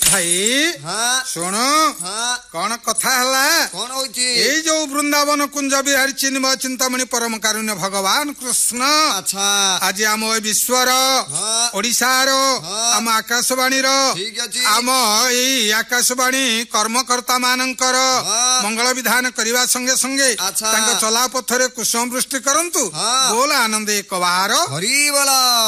भाई हाँ शुण हाँ कौन कथा है कौन होची ये जो वृंदावन कुंज बिहारी चिन्मय चिंतामणि परम कारुण्य भगवान कृष्ण अच्छा आज आम विश्वर हाँ ओडिशार हाँ आम आकाशवाणी ठीक अछि आम एई आकाशवाणी कर्मकर्ता मानकर हाँ मंगल विधान करने संगे संगे अच्छा चला पथरे कुसुम वृष्टि करंतु हाँ बोल आनंद एक बार हरि बोला।